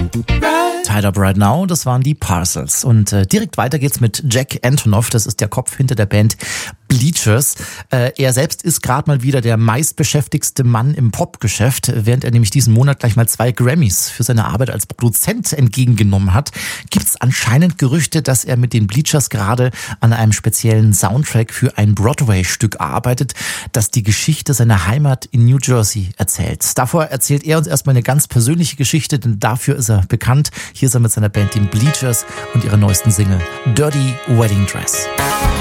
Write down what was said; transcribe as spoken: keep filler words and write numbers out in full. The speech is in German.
Tied Up Right Now, das waren die Parcels. Und äh, direkt weiter geht's mit Jack Antonoff, das ist der Kopf hinter der Band Bleachers. Äh, er selbst ist gerade mal wieder der meistbeschäftigste Mann im Popgeschäft, während er nämlich diesen Monat gleich mal zwei Grammys für seine Arbeit als Produzent entgegengenommen hat. Gibt's anscheinend Gerüchte, dass er mit den Bleachers gerade an einem speziellen Soundtrack für ein Broadway-Stück arbeitet, das die Geschichte seiner Heimat in New Jersey erzählt. Davor erzählt er uns erstmal eine ganz persönliche Geschichte, denn dafür ist er bekannt. Hier ist er mit seiner Band, den Bleachers, und ihrer neuesten Single Dirty Wedding Dress.